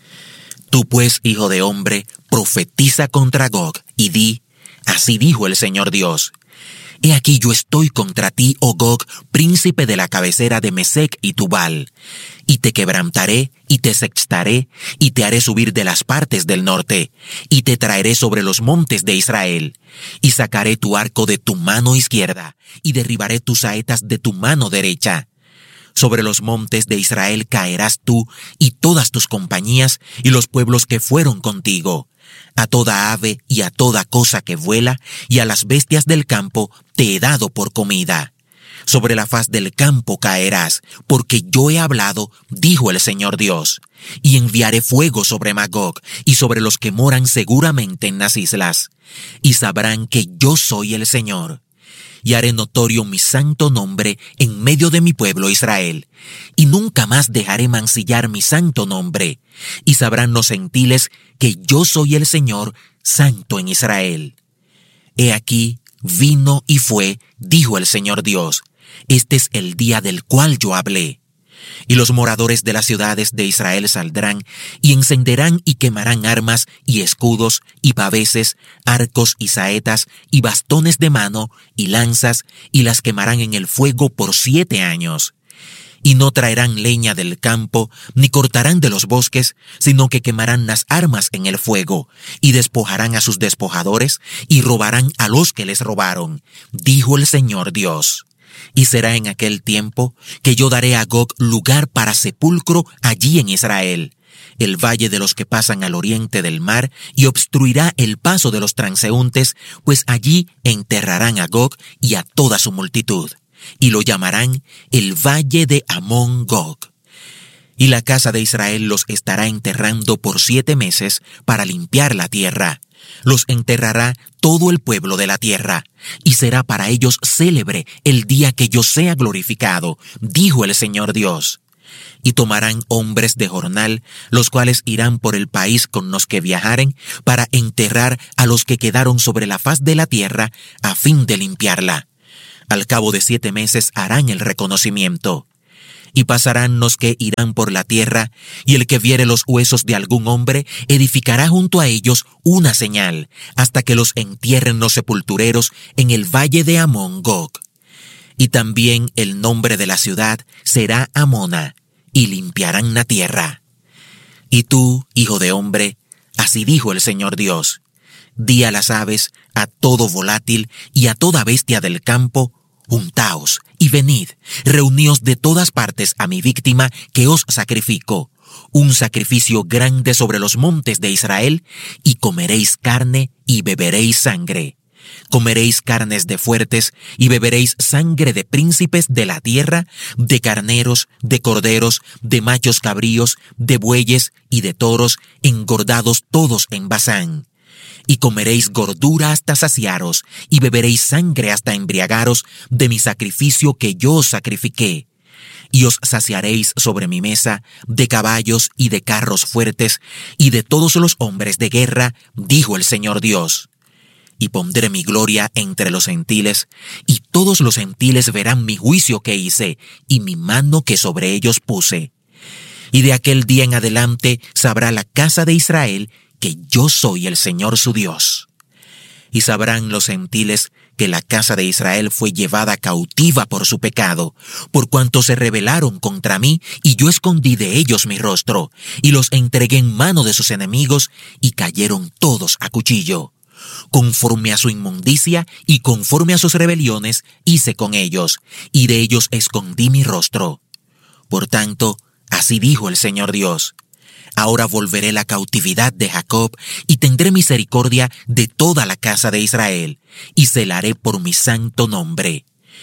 Tú pues, hijo de hombre, profetiza contra Gog, y di: así dijo el Señor Dios. He aquí yo estoy contra ti, oh Gog, príncipe de la cabecera de Mesec y Tubal, y te quebrantaré, y te sextaré, y te haré subir de las partes del norte, y te traeré sobre los montes de Israel, y sacaré tu arco de tu mano izquierda, y derribaré tus saetas de tu mano derecha. Sobre los montes de Israel caerás tú y todas tus compañías y los pueblos que fueron contigo. A toda ave y a toda cosa que vuela y a las bestias del campo te he dado por comida. Sobre la faz del campo caerás, porque yo he hablado, dijo el Señor Dios. Y enviaré fuego sobre Magog y sobre los que moran seguramente en las islas. Y sabrán que yo soy el Señor. Y haré notorio mi santo nombre en medio de mi pueblo Israel, y nunca más dejaré mancillar mi santo nombre, y sabrán los gentiles que yo soy el Señor, santo en Israel. He aquí, vino y fue, dijo el Señor Dios, este es el día del cual yo hablé. Y los moradores de las ciudades de Israel saldrán, y encenderán y quemarán armas, y escudos, y paveses, arcos y saetas, y bastones de mano, y lanzas, y las quemarán en el fuego por siete años. Y no traerán leña del campo, ni cortarán de los bosques, sino que quemarán las armas en el fuego, y despojarán a sus despojadores, y robarán a los que les robaron, dijo el Señor Dios. Y será en aquel tiempo que yo daré a Gog lugar para sepulcro allí en Israel, el valle de los que pasan al oriente del mar, y obstruirá el paso de los transeúntes, pues allí enterrarán a Gog y a toda su multitud, y lo llamarán el valle de Amón Gog. Y la casa de Israel los estará enterrando por siete meses para limpiar la tierra. Los enterrará todo el pueblo de la tierra, y será para ellos célebre el día que yo sea glorificado, dijo el Señor Dios. Y tomarán hombres de jornal, los cuales irán por el país con los que viajaren, para enterrar a los que quedaron sobre la faz de la tierra, a fin de limpiarla. Al cabo de siete meses harán el reconocimiento. Y pasarán los que irán por la tierra, y el que viere los huesos de algún hombre edificará junto a ellos una señal, hasta que los entierren los sepultureros en el valle de Amón Gog. Y también el nombre de la ciudad será Amona, y limpiarán la tierra. Y tú, hijo de hombre, así dijo el Señor Dios: di a las aves, a todo volátil y a toda bestia del campo: juntaos y venid, reuníos de todas partes a mi víctima que os sacrifico, un sacrificio grande sobre los montes de Israel, y comeréis carne y beberéis sangre. Comeréis carnes de fuertes y beberéis sangre de príncipes de la tierra, de carneros, de corderos, de machos cabríos, de bueyes y de toros, engordados todos en Basán. Y comeréis gordura hasta saciaros, y beberéis sangre hasta embriagaros de mi sacrificio que yo os sacrifiqué. Y os saciaréis sobre mi mesa de caballos y de carros fuertes, y de todos los hombres de guerra, dijo el Señor Dios. Y pondré mi gloria entre los gentiles, y todos los gentiles verán mi juicio que hice, y mi mano que sobre ellos puse. Y de aquel día en adelante sabrá la casa de Israel que yo soy el Señor su Dios. Y sabrán los gentiles que la casa de Israel fue llevada cautiva por su pecado, por cuanto se rebelaron contra mí, y yo escondí de ellos mi rostro, y los entregué en mano de sus enemigos, y cayeron todos a cuchillo. Conforme a su inmundicia y conforme a sus rebeliones hice con ellos, y de ellos escondí mi rostro. Por tanto, así dijo el Señor Dios: ahora volveré la cautividad de Jacob, y tendré misericordia de toda la casa de Israel, y celaré por mi santo nombre.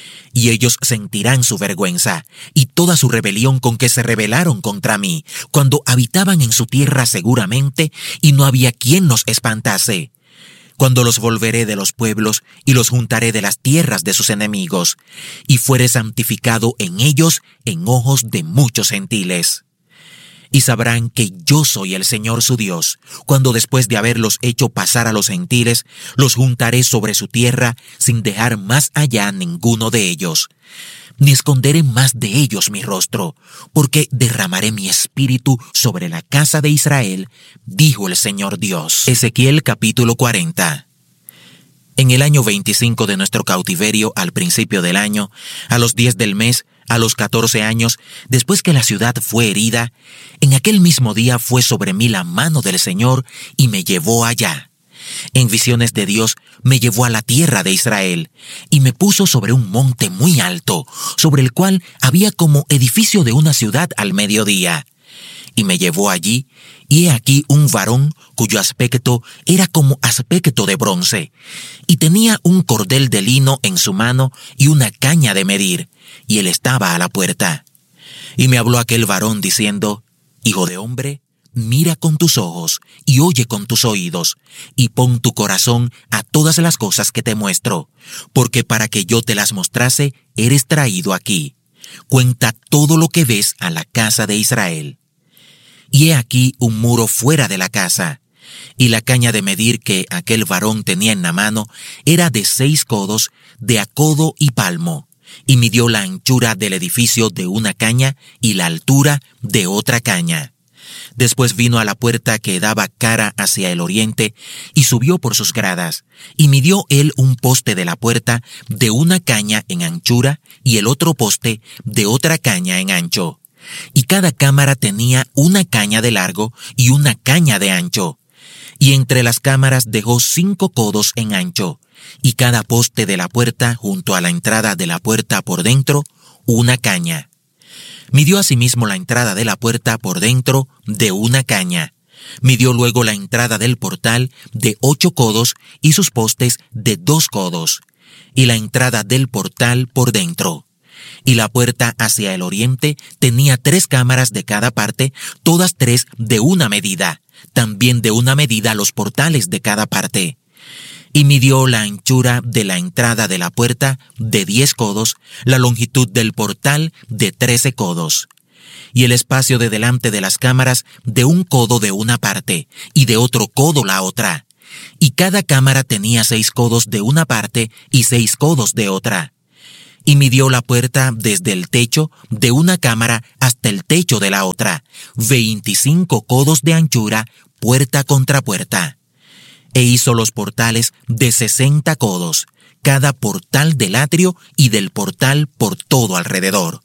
Y ellos sentirán su vergüenza, y toda su rebelión con que se rebelaron contra mí, cuando habitaban en su tierra seguramente, y no había quien los espantase. Cuando los volveré de los pueblos, y los juntaré de las tierras de sus enemigos, y fuere santificado en ellos en ojos de muchos gentiles. Y sabrán que yo soy el Señor su Dios, cuando después de haberlos hecho pasar a los gentiles, los juntaré sobre su tierra, sin dejar más allá ninguno de ellos. Ni esconderé más de ellos mi rostro, porque derramaré mi espíritu sobre la casa de Israel, dijo el Señor Dios. Ezequiel capítulo cuarenta. En el año veinticinco de nuestro cautiverio, al principio del año, a los diez del mes, a los catorce años, después que la ciudad fue herida, en aquel mismo día fue sobre mí la mano del Señor y me llevó allá. En visiones de Dios me llevó a la tierra de Israel y me puso sobre un monte muy alto, sobre el cual había como edificio de una ciudad al mediodía. Y me llevó allí, y he aquí un varón cuyo aspecto era como aspecto de bronce, y tenía un cordel de lino en su mano y una caña de medir, y él estaba a la puerta. Y me habló aquel varón diciendo: Hijo de hombre, mira con tus ojos y oye con tus oídos, y pon tu corazón a todas las cosas que te muestro, porque para que yo te las mostrase eres traído aquí. Cuenta todo lo que ves a la casa de Israel. Y he aquí un muro fuera de la casa, y la caña de medir que aquel varón tenía en la mano era de seis codos, de a codo y palmo, y midió la anchura del edificio de una caña y la altura de otra caña. Después vino a la puerta que daba cara hacia el oriente, y subió por sus gradas, y midió él un poste de la puerta de una caña en anchura, y el otro poste de otra caña en ancho. Y cada cámara tenía una caña de largo y una caña de ancho. Y entre las cámaras dejó cinco codos en ancho, y cada poste de la puerta junto a la entrada de la puerta por dentro, una caña. Midió asimismo la entrada de la puerta por dentro de una caña. Midió luego la entrada del portal de ocho codos y sus postes de dos codos, y la entrada del portal por dentro. Y la puerta hacia el oriente tenía tres cámaras de cada parte, todas tres de una medida, también de una medida los portales de cada parte. Y midió la anchura de la entrada de la puerta de diez codos, la longitud del portal de trece codos, y el espacio de delante de las cámaras de un codo de una parte, y de otro codo la otra. Y cada cámara tenía seis codos de una parte y seis codos de otra. Y midió la puerta desde el techo de una cámara hasta el techo de la otra, veinticinco codos de anchura, puerta contra puerta. E hizo los portales de sesenta codos, cada portal del atrio y del portal por todo alrededor.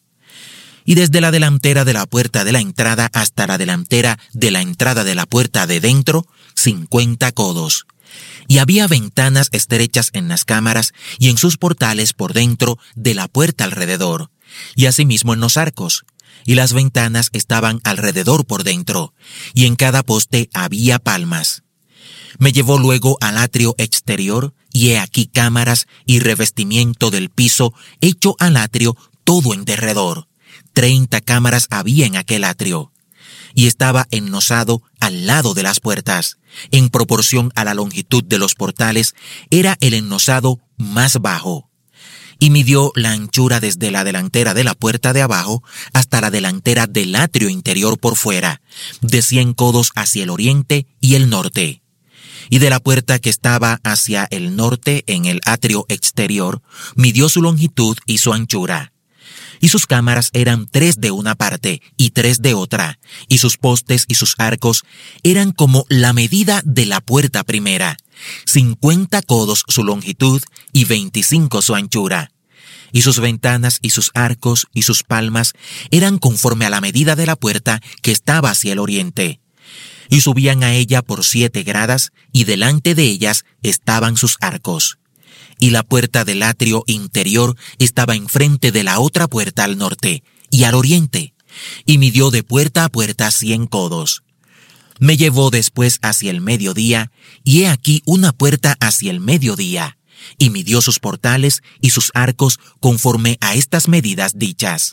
Y desde la delantera de la puerta de la entrada hasta la delantera de la entrada de la puerta de dentro, cincuenta codos. Y había ventanas estrechas en las cámaras y en sus portales por dentro de la puerta alrededor, y asimismo en los arcos. Y las ventanas estaban alrededor por dentro, y en cada poste había palmas. Me llevó luego al atrio exterior, y he aquí cámaras y revestimiento del piso hecho al atrio todo en derredor. Treinta cámaras había en aquel atrio, y estaba enlosado al lado de las puertas. En proporción a la longitud de los portales, era el enlosado más bajo. Y midió la anchura desde la delantera de la puerta de abajo hasta la delantera del atrio interior por fuera, de cien codos hacia el oriente y el norte. Y de la puerta que estaba hacia el norte en el atrio exterior, midió su longitud y su anchura. Y sus cámaras eran tres de una parte y tres de otra, y sus postes y sus arcos eran como la medida de la puerta primera, cincuenta codos su longitud y veinticinco su anchura. Y sus ventanas y sus arcos y sus palmas eran conforme a la medida de la puerta que estaba hacia el oriente. Y subían a ella por siete gradas, y delante de ellas estaban sus arcos. Y la puerta del atrio interior estaba enfrente de la otra puerta al norte y al oriente, y midió de puerta a puerta cien codos. Me llevó después hacia el mediodía, y he aquí una puerta hacia el mediodía, y midió sus portales y sus arcos conforme a estas medidas dichas.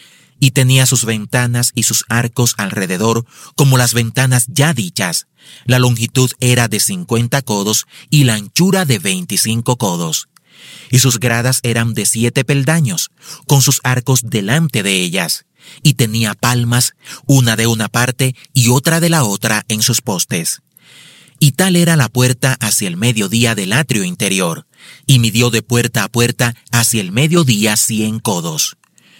Y tenía sus ventanas y sus arcos alrededor como las ventanas ya dichas. La longitud era de cincuenta codos y la anchura de veinticinco codos. Y sus gradas eran de siete peldaños, con sus arcos delante de ellas. Y tenía palmas, una de una parte y otra de la otra en sus postes. Y tal era la puerta hacia el mediodía del atrio interior, y midió de puerta a puerta hacia el mediodía cien codos.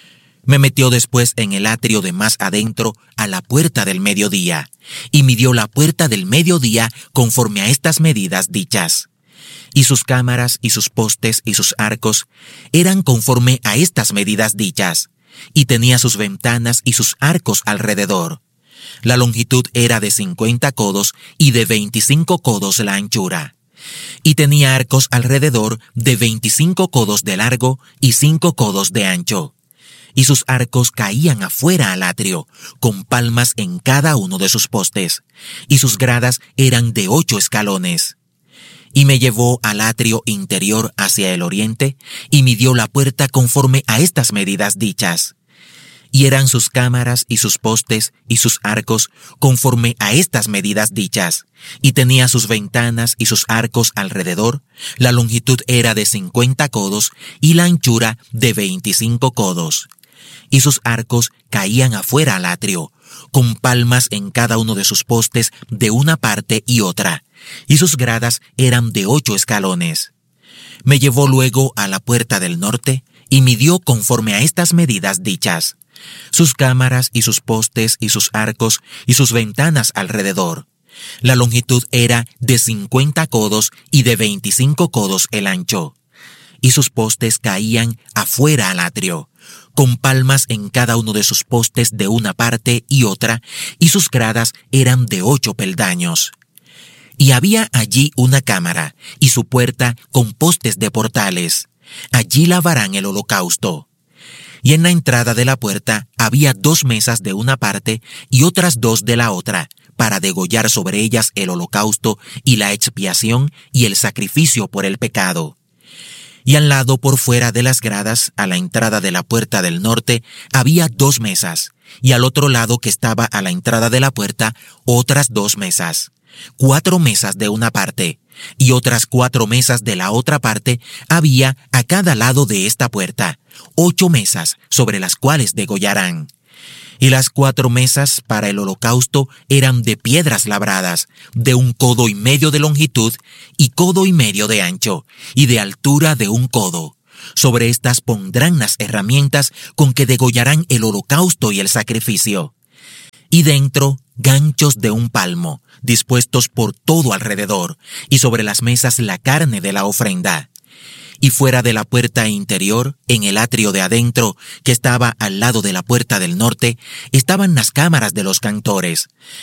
Me metió después en el atrio de más adentro a la puerta del mediodía, y midió la puerta del mediodía conforme a estas medidas dichas. Y sus cámaras y sus postes y sus arcos eran conforme a estas medidas dichas, y tenía sus ventanas y sus arcos alrededor. La longitud era de cincuenta codos y de veinticinco codos la anchura. Y tenía arcos alrededor de veinticinco codos de largo y cinco codos de ancho. Y sus arcos caían afuera al atrio, con palmas en cada uno de sus postes, y sus gradas eran de ocho escalones. Y me llevó al atrio interior hacia el oriente, y midió la puerta conforme a estas medidas dichas. Y eran sus cámaras y sus postes y sus arcos conforme a estas medidas dichas, y tenía sus ventanas y sus arcos alrededor. La longitud era de cincuenta codos y la anchura de veinticinco codos. Y sus arcos caían afuera al atrio, con palmas en cada uno de sus postes de una parte y otra, y sus gradas eran de ocho escalones. Me llevó luego a la puerta del norte, y midió conforme a estas medidas dichas, sus cámaras y sus postes y sus arcos y sus ventanas alrededor. La longitud era de cincuenta codos y de veinticinco codos el ancho. Y sus postes caían afuera al atrio, con palmas en cada uno de sus postes de una parte y otra, y sus gradas eran de ocho peldaños. Y había allí una cámara, y su puerta con postes de portales. Allí lavarán el holocausto. Y en la entrada de la puerta había dos mesas de una parte y otras dos de la otra, para degollar sobre ellas el holocausto y la expiación y el sacrificio por el pecado. Y al lado por fuera de las gradas, a la entrada de la puerta del norte, había dos mesas, y al otro lado que estaba a la entrada de la puerta, otras dos mesas. Cuatro mesas de una parte, y otras cuatro mesas de la otra parte había a cada lado de esta puerta, ocho mesas sobre las cuales degollarán. Y las cuatro mesas para el holocausto eran de piedras labradas, de un codo y medio de longitud y codo y medio de ancho, y de altura de un codo. Sobre estas pondrán las herramientas con que degollarán el holocausto y el sacrificio. Y dentro, ganchos de un palmo, dispuestos por todo alrededor, y sobre las mesas la carne de la ofrenda. Y fuera de la puerta interior, en el atrio de adentro, que estaba al lado de la puerta del norte, estaban las cámaras de los cantores.